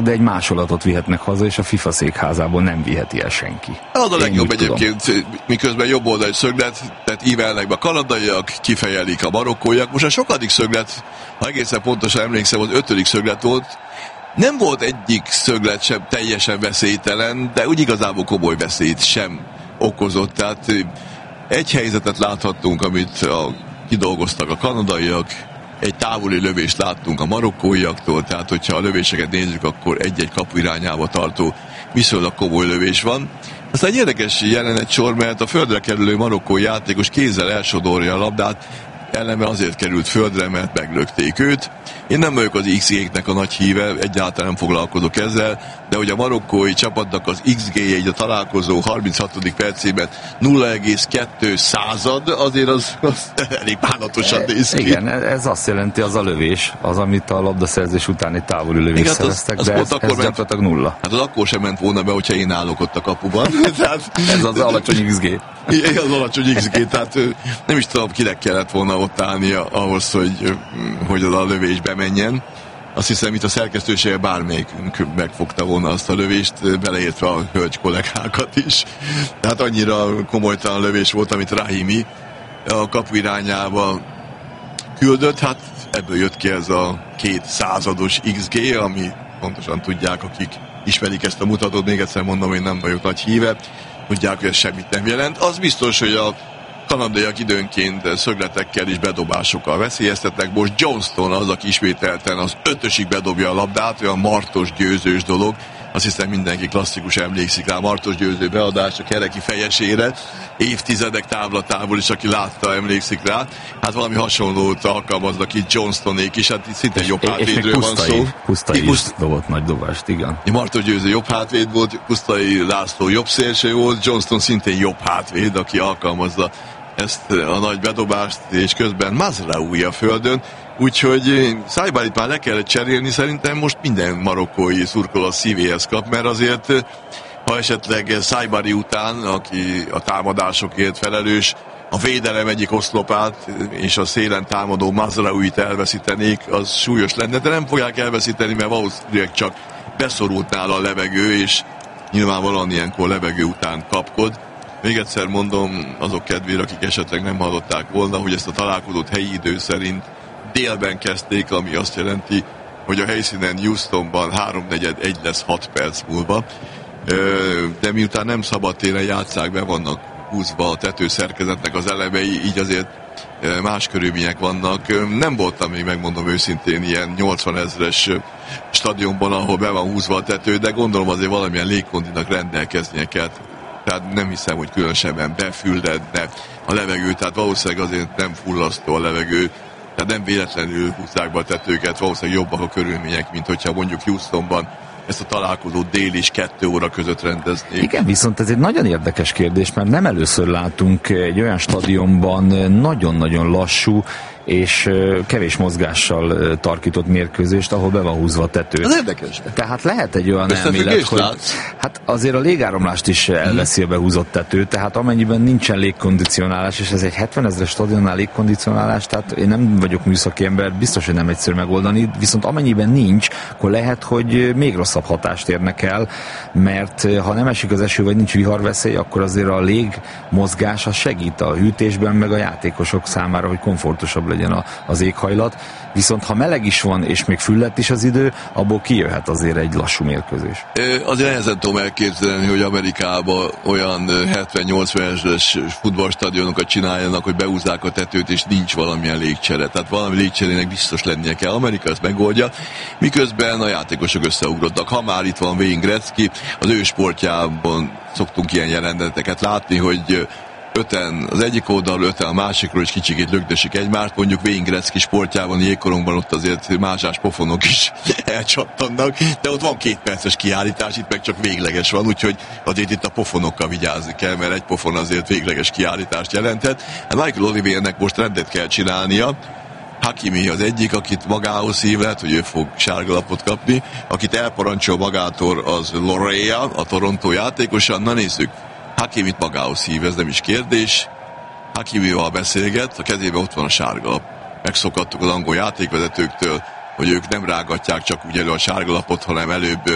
de egy másolatot vihetnek haza, és a FIFA székházából nem viheti el senki. Az a legjobb egyébként, miközben jobb oldali szöglet, tehát ívelnek be a kanadaiak, kifejelik a marokkóiak. Most a sokadik szöglet, ha egészen pontosan emlékszem, az 5. szöglet volt. Nem volt egyik szöglet sem teljesen veszélytelen, de úgy igazából komoly veszélyt sem okozott. Tehát egy helyzetet láthattunk, amit kidolgoztak a kanadaiak, egy távoli lövést láttunk a marokkóiaktól, tehát hogyha a lövéseket nézzük, akkor egy-egy kapu irányába tartó viszonylag komoly lövés van. Aztán egy érdekes jelenetsor, mert a földre kerülő marokkói játékos kézzel elsodorja a labdát, ellenben azért került földre, mert meglökték őt. Én nem vagyok az XG-knek a nagy híve, egyáltalán nem foglalkozok ezzel, de hogy a marokkói csapatnak az XG-je egy a találkozó 36. percében 0,2 azért az elég bánatosan néz ki. Igen, ez azt jelenti, az a lövés, az, amit a labdaszerzés után egy távoli lövés szereztek, de ez gyakorlatilag nulla. Hát az akkor sem ment volna be, hogyha én állok ott a kapuban. Ez az alacsony XG. Igen, az alacsony XG, tehát nem is tudom, kinek kellett volna ott állnia ahhoz, hogy az a lövés bemenjen. Azt hiszem, itt a szerkesztősége bármelyikünk megfogta volna azt a lövést, beleértve a hölgy kollégákat is. Tehát annyira komolytalan lövés volt, amit Rahimi a kapu irányába küldött. Hát ebből jött ki ez a 200-as XG, ami pontosan tudják, akik ismerik ezt a mutatót. Még egyszer mondom, én nem vagyok nagy híve. Tudják, hogy ez semmit nem jelent. Az biztos, hogy a kanadaiak időnként szögletekkel és bedobásokkal veszélyeztetnek. Most Johnston az, aki ismételten az 5-ösig bedobja a labdát, olyan martos, győzős dolog. Azt hiszem mindenki klasszikus emlékszik rá, martos győző beadás a kereki fejesére. Évtizedek távlatából is, aki látta, emlékszik rá. Hát valami hasonlót alkalmaznak itt Johnstonék is, hát itt szinte jobb hátvédről van szó. Pusztai is dobott nagy dobást, igen. Martos győző jobb hátvéd volt, Pusztai László jobb szélső volt, Johnston szintén jobb hátvéd, aki alkalmazza ezt a nagy bedobást, és közben Mazraoui a földön, úgyhogy Saibárit már le kellett cserélni, szerintem most minden marokkói szurkoló a szívéhez kap, mert azért, ha esetleg Saibari után, aki a támadásokért felelős, a védelem egyik oszlopát és a szélen támadó Mazraouit elveszítenék, az súlyos lenne, de nem fogják elveszíteni, mert valószínűleg csak beszorult nála a levegő, és nyilvánvalóan ilyenkor levegő után kapkod. Még egyszer mondom azok kedvére, akik esetleg nem hallották volna, hogy ezt a találkozót helyi idő szerint délben kezdték, ami azt jelenti, hogy a helyszínen Houstonban 3:41 lesz 6 perc múlva. De miután nem szabadtéren játsszák, be vannak húzva a tetőszerkezetnek az elemei, így azért más körülmények vannak. Nem voltam még, megmondom őszintén, ilyen 80 000-es stadionban, ahol be van húzva a tető, de gondolom azért valamilyen légkondinak rendelkeznie kell. Tehát nem hiszem, hogy különösebben befülledne a levegő, tehát valószínűleg azért nem fullasztó a levegő, tehát nem véletlenül húzzák be a tetőket, valószínűleg jobbak a körülmények, mint hogyha mondjuk Houstonban ezt a találkozót dél és 2 óra között rendeznék. Igen, viszont ez egy nagyon érdekes kérdés, mert nem először látunk egy olyan stadionban nagyon-nagyon lassú és kevés mozgással tarkított mérkőzést, ahol be van húzva a tető. Ez érdekes. Tehát lehet egy olyan elmélet, hogy hát azért a légáramlást is elveszi a behúzott tető, tehát amennyiben nincsen légkondicionálás, és ez egy 70 000-es stadionnál légkondicionálás, tehát én nem vagyok műszaki ember, biztos, hogy nem egyszerű megoldani, viszont amennyiben nincs, akkor lehet, hogy még rosszabb hatást érnek el, mert ha nem esik az eső, vagy nincs viharveszély, akkor azért a légmozgás az segít a hűtésben, meg a játékosok számára, hogy komfortosabb legyen az éghajlat. Viszont ha meleg is van, és még füllett is az idő, abból kijöhet azért egy lassú mérkőzés. Azért nehezen tudom elképzelni, hogy Amerikában olyan 70-80 000-es futballstadionokat csináljanak, hogy behúzzák a tetőt, és nincs valamilyen légcsere. Tehát valami légcserének biztos lennie kell. Amerika ezt megoldja, miközben a játékosok összeugrottak. Ha már itt van Wayne Gretzky, az ő sportjában szoktunk ilyen jeleneteket látni, hogy 5-en az egyik oldalról, 5-en a másikról, és kicsikét lögdösik egymást. Mondjuk Wayne Gretzky sportjában, jégkorongban ott azért másás pofonok is elcsattannak, de ott van 2 perces kiállítás, itt meg csak végleges van, úgyhogy azért itt a pofonokkal vigyázni kell, mert egy pofon azért végleges kiállítást jelenthet. Michael Oliviernek most rendet kell csinálnia. Hakimi az egyik, akit magához hív, lehet, hogy ő fog sárgalapot kapni. Akit elparancsol magától, az Lorea, a Toronto játékosa. Na nézzük, Hakimit magához hív, ez nem is kérdés. Hakimival beszélget, a kezében ott van a sárgalap. Megszokhattuk az angol játékvezetőktől, hogy ők nem rágatják csak úgy elő a sárgalapot, hanem előbb